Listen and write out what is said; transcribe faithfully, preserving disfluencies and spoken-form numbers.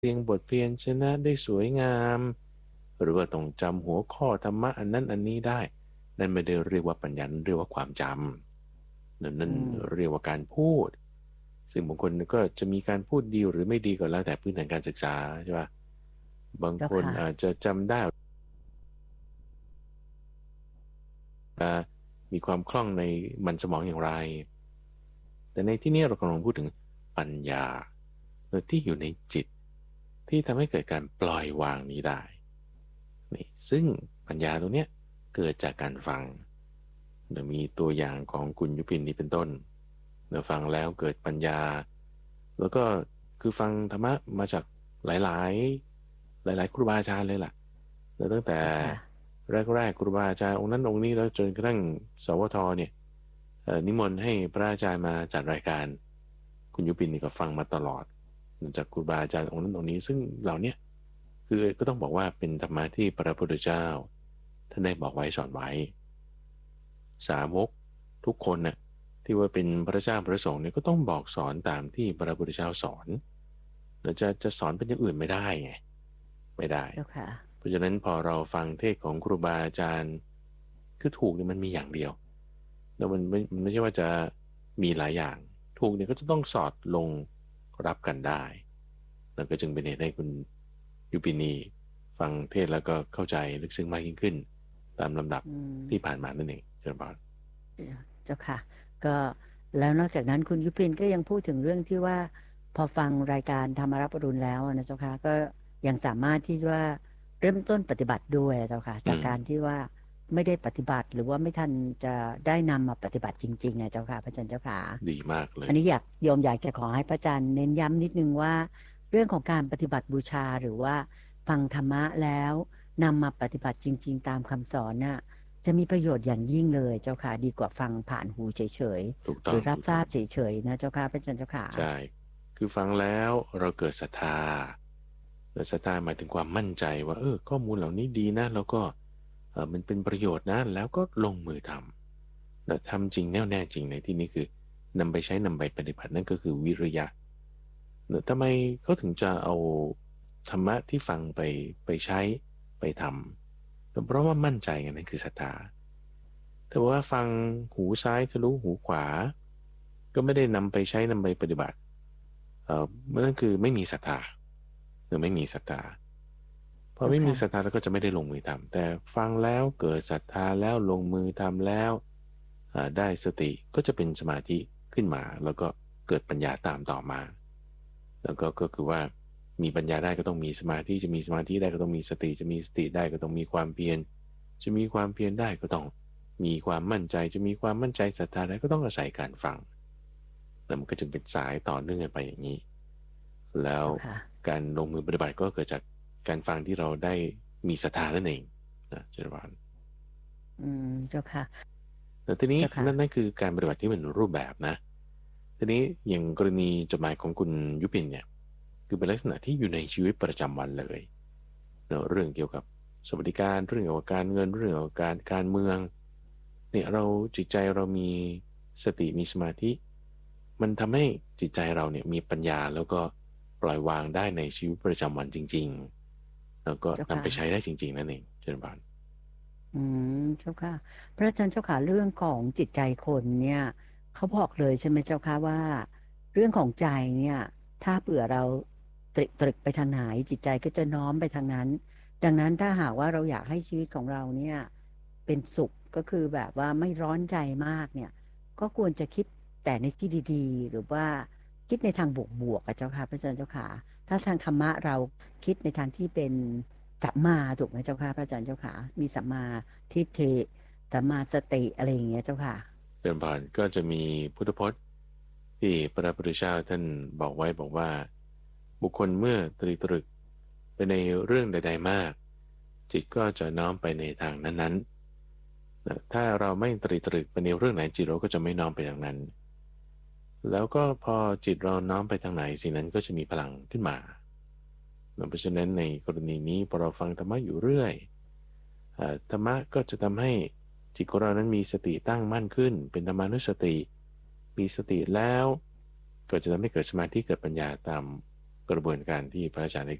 เรียงบทเรียนชนะได้สวยงามหรือว่าต้องจำหัวข้อธรรมะอันนั้นอันนี้ได้นั่นไม่ได้เรียกว่าปัญญาเรียกว่าความจำนั่นนั่นอืมเรียกว่าการพูดซึ่งบางคนก็จะมีการพูดดีหรือไม่ดีก็แล้วแต่พื้นฐานการศึกษาใช่ปะบางคนเจ้าค่ะอาจจะจำได้มีความคล่องในมันสมองอย่างไรแต่ในที่นี้เรากำลังพูดถึงปัญญาที่อยู่ในจิตที่ทำให้เกิดการปล่อยวางนี้ได้นี่ซึ่งปัญญาตรงเนี้ยเกิดจากการฟังเดี๋ยวมีตัวอย่างของคุณยุพินนี้เป็นต้นเดี๋ยวฟังแล้วเกิดปัญญาแล้วก็คือฟังธรรมะมาจากหลายๆหลายๆครูบาอาจารย์เลยล่ะแล้วตั้งแต่เจ้าค่ะแรกๆครูบาอาจารย์องค์นั้นองค์นี้แล้วจนกระทั่งสวทเนี่ยเอ่อนิมนต์ให้พระอาจารย์มาจัดรายการคุณยุพินนี่ก็ฟังมาตลอดจากครูบาอาจารย์องค์นั้นองค์นี้ซึ่งเหล่าเนี้ยคือก็ต้องบอกว่าเป็นธรรมะที่พระพุทธเจ้าท่านได้บอกไว้สอนไว้สาวกทุกคนน่ะที่ว่าเป็นพระเจ้าพระสงฆ์เนี่ยก็ต้องบอกสอนตามที่พระพุทธเจ้าสอนเราจะจะสอนเป็นอย่างอื่นไม่ได้ไงไม่ได้เจ้าค่ะเพราะฉะนั้นพอเราฟังเทศน์ของครูบาอาจารย์คือถูกเนี่ยมันมีอย่างเดียวแล้วมันไม่มันไม่ใช่ว่าจะมีหลายอย่างถูกเนี่ยก็จะต้องสอดลงรับกันได้แล้วก็จึงเป็นเหตุให้คุณยุปินีฟังเทศน์แล้วก็เข้าใจลึกซึ้งมากยิ่งขึ้นตามลำดับอืมที่ผ่านมานั่นเองเชิญบานเจ้าค่ะก็แล้วนอกจากนั้นคุณยุพินก็ยังพูดถึงเรื่องที่ว่าพอฟังรายการธรรมรับอรุณแล้วนะเจ้าค่ะก็ยังสามารถที่ว่าเริ่มต้นปฏิบัติด้วยเจ้าค่ะอืจากมการที่ว่าไม่ได้ปฏิบัติหรือว่าไม่ทันจะได้นำมาปฏิบัติจริงๆนะเจ้าค่ะพระอาจารย์เจ้าค่ะดีมากเลยอันนี้อยากโยมอยากจะขอให้พระอาจารย์เน้นย้ำนิดนึงว่าเรื่องของการปฏิบัติบูชาหรือว่าฟังธรรมะแล้วนำมาปฏิบัติจริงๆตามคำสอนน่ะ จะมีประโยชน์อย่างยิ่งเลยเจ้าค่ะดีกว่าฟังผ่านหูเฉยถูกๆหต้องรือรับทราถูกต้องบเฉยๆนะเจ้าค่ะพระอาจารย์เจ้าค่ะใช่คือฟังแล้วเราเกิดศรัทธาเกิดศรัทธาหมายถึงความมั่นใจว่าเออข้อมูลเหล่านี้ดีนะแล้วก็เออมันเป็นประโยชน์นะแล้วก็ลงมือทำแต่ทำจริงแน่วแน่จริงในที่นี้คือนำไปใช้นำไปปฏิบัตินั่นก็คือวิริยะเนอะทำไมเขาถึงจะเอาธรรมะที่ฟังไปไปใช้ไปทำก็เพราะว่ามั่นใจไงนั่นคือศรัทธาแต่ว่าฟังหูซ้ายทะลุหูขวาก็ไม่ได้นำไปใช้นำไปปฏิบัติเอ่อนั่นคือไม่มีศรัทธาหรือไม่มีศรัทธาพอเจ้าค่ะไม่มีศรัทธาแล้วก็จะไม่ได้ลงมือทำแต่ฟังแล้วเกิดศรัทธาแล้วลงมือทำแล้วอ่าได้สติก็จะเป็นสมาธิขึ้นมาแล้วก็เกิดปัญญาตามต่อมา แล้วก็ก็คือว่ามีปัญญาได้ก็ต้องมีสมาธิจะมีสมาธิได้ก็ต้องมีสติจะมีสติได้ก็ต้องมีความเพียรจะมีความเพียรได้ก็ต้องมีความมั่นใจจะมีความมั่นใจศรัทธาได้ก็ต้องอาศัยการฟังแล้วมันก็จึงเป็นสายต่อเนื่องกันไปอย่างนี้แล้วเจ้าค่ะการลงมือปฏิบัติก็เกิดจากการฟังที่เราได้มีศรัทธานั่นเองนะเจริญพรอืมเจ้าค่ะแต่ทีนี้เจ้าค่ะนั่นนั่นคือการปฏิบัติที่เป็นรูปแบบนะทีนี้อย่างกรณีจดหมายของคุณยุพินเนี่ยคือเป็นลักษณะที่อยู่ในชีวิตประจำวันเลยเนอะเรื่องเกี่ยวกับสวัสดิการเรื่องเกี่ยวกับการเงินเรื่องเกี่ยวกับการการเมืองเนี่ยเราจิตใจเรามีสติมีสมาธิมันทำให้จิตใจเราเนี่ยมีปัญญาแล้วก็ปล่อยวางได้ในชีวิตประจำวันจริงๆแล้วก็เจ้าค่ะนำไปใช้ได้จริงๆนั่นเองเช่นกันอืมเจ้าค่ะพระอาจารย์เจ้าค่ะเรื่องของจิตใจคนเนี่ยเขาบอกเลยใช่ไหมเจ้าค่ะว่าเรื่องของใจเนี่ยถ้าเผื่อเราตรึกตรึกไปทางไหนจิตใจก็จะน้อมไปทางนั้นดังนั้นถ้าหากว่าเราอยากให้ชีวิตของเราเนี่ยเป็นสุขก็คือแบบว่าไม่ร้อนใจมากเนี่ย ก็ควรจะคิดแต่ในที่ดีๆหรือว่าคิดในทางบวกๆอะเจ้าค่ะพระอาจารย์เจ้าค่ะถ้าทางธรรมะเราคิดในทางที่เป็นสัมมาถูกไหมเจ้าค่ะพระอาจารย์เจ้าค่ะมีสัมมาทิฏฐิสัมมาสติอะไรอย่างเงี้ยเจ้าค่ะเดิมผ่านก็จะมีพุทธพจน์ ที่พระพุทธเจ้าท่านบอกไว้บอกว่าบุคคลเมื่อตรีตรึกไปในเรื่องใดๆมากจิตก็จะน้อมไปในทางนั้นๆนะถ้าเราไม่ตรีตรึกไปในเรื่องไหนจิตเราก็จะไม่น้อมไปทางนั้นแล้วก็พอจิตเราน้อมไปทางไหนสิ่งนั้นก็จะมีพลังขึ้นมาเพราะฉะนั้นในกรณีนี้พอเราฟังธรรมะอยู่เรื่อยอ่าธรรมะก็จะทำให้จิตของเรานั้นมีสติตั้งมั่นขึ้นเป็นธรรมานุสติมีสติแล้ว ก็จะทำให้เกิดสมาธิเกิดปัญญาตามกระบวนการที่พระอาจารย์ได้